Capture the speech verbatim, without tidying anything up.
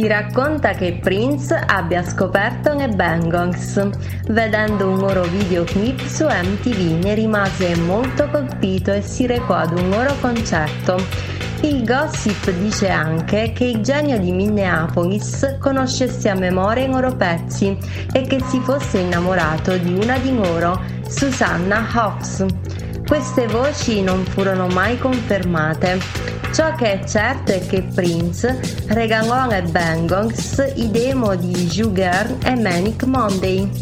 Si racconta che Prince abbia scoperto le Bangles. Vedendo un loro videoclip su M T V ne rimase molto colpito e si recò ad un loro concerto. Il gossip dice anche che il genio di Minneapolis conoscesse a memoria i loro pezzi e che si fosse innamorato di una di loro, Susanna Hoffs. Queste voci non furono mai confermate. Ciò che è certo è che Prince regalò alle Bangles i demo di You Girl e Manic Monday.